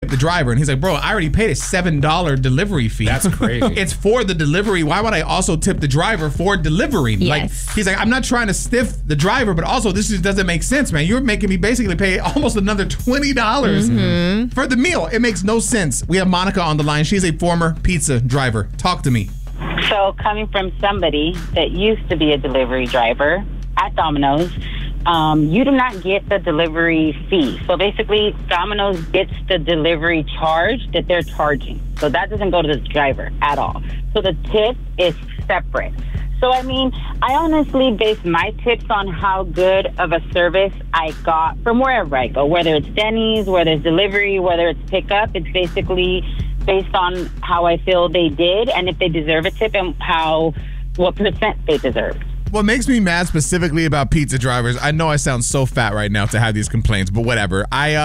the driver. And he's like, bro, I already paid a $7 delivery fee. That's crazy. It's for the delivery. Why would I also tip the driver for delivery? Yes. Like, he's like, I'm not trying to stiff the driver, but also this just doesn't make sense, man. You're making me basically pay almost another $20 for the meal. It makes no sense. We have Monica on the line. She's a former pizza driver. Talk to me. So coming from somebody that used to be a delivery driver at Domino's, you do not get the delivery fee. So basically, Domino's gets the delivery charge that they're charging. So that doesn't go to the driver at all. So the tip is separate. So, I mean, I honestly base my tips on how good of a service I got from wherever I go, whether it's Denny's, whether it's delivery, whether it's pickup. It's basically based on how I feel they did and if they deserve a tip and what percent they deserve. What makes me mad specifically about pizza drivers, I know I sound so fat right now to have these complaints, but whatever.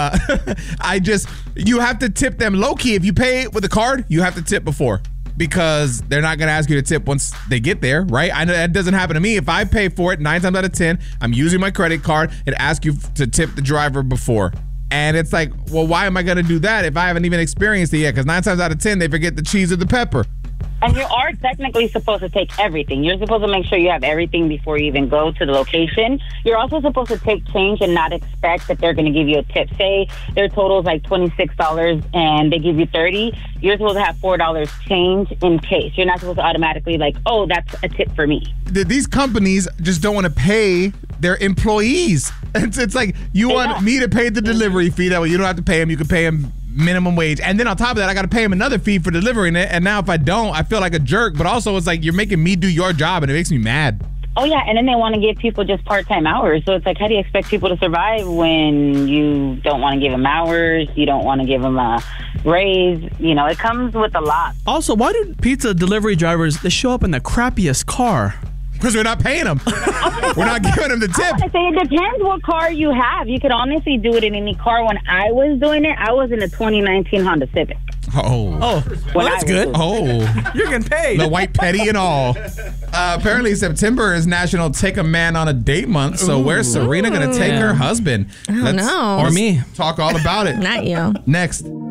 You have to tip them low-key. If you pay with a card, you have to tip before because they're not going to ask you to tip once they get there, right? I know that doesn't happen to me. If I pay for it 9 times out of 10, I'm using my credit card, it asks you to tip the driver before. And it's like, well, why am I going to do that if I haven't even experienced it yet? Because 9 times out of 10, they forget the cheese or the pepper. And you are technically supposed to take everything. You're supposed to make sure you have everything before you even go to the location. You're also supposed to take change and not expect that they're going to give you a tip. Say their total is like $26 and they give you $30. You're supposed to have $4 change in case. You're not supposed to automatically like, oh, that's a tip for me. These companies just don't want to pay their employees. It's like you want me to pay the delivery fee. That way you don't have to pay them. You can pay them minimum wage. And then on top of that, I got to pay him another fee for delivering it. And now if I don't, I feel like a jerk. But also it's like you're making me do your job and it makes me mad. Oh, yeah. And then they want to give people just part-time hours. So it's like, how do you expect people to survive when you don't want to give them hours? You don't want to give them a raise. You know, it comes with a lot. Also, why do pizza delivery drivers, they show up in the crappiest car? Because we're not paying them. We're not giving them the tip. I say it depends what car you have. You could honestly do it in any car. When I was doing it, I was in a 2019 Honda Civic. Well, that's good. You're getting paid. The white petty and all. Apparently, September is National Take a Man on a Date Month. So where's Serena going to take her husband? I don't know. Or me. Talk all about it. Not you. Next.